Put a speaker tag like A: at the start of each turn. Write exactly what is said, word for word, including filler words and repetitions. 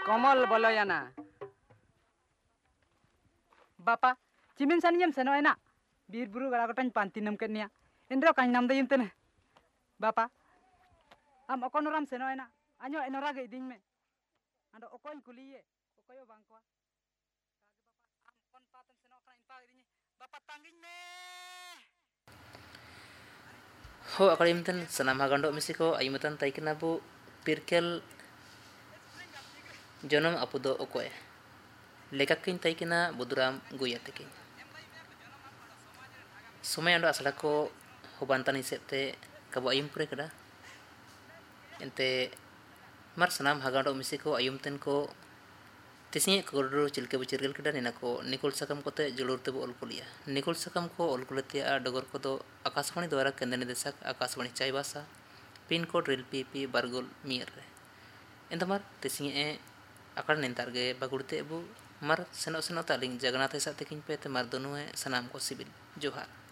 A: Komol boloyana. Bapa, cimin saniyam senoena. Bir buru garagotan pantinam kenia. Endro kanyam dayun tene. Bapa, am okonoram senoena. Anyo enoraga iding me. Ando okoy kuliye. Okoyo bangkwa. Am kon patam seno kana inpa iding. Bapa tangging me.
B: Ho akarimtan sanam hagando misiko ayumutan taikina bu pirkel jonom apudo okoe. Lekakin taikina buduram guyatekin. Sumay ando asalako hubantan isete kabu ayum pure kada. Ente mar sanam hagando misiko ayumten ko tisnya kordo cilke bucirgel kada nina ko nikol sakam kote julur tebu ol kuliah. Nikol sakam ko ol kuletia dogor ko do akaswani द्वारा केंद्र निदेशक Akashvani Chaibasa pin code rail P P बारगोल मियर रे इंतमार तिसिंग ए आकार निंतार गे बगुड़ते अबु मर सेनो सेनो तालिंग जगन्नाथ ऐसा तकिन पे ते मर दोनों है सनाम को सिबिल जोहार।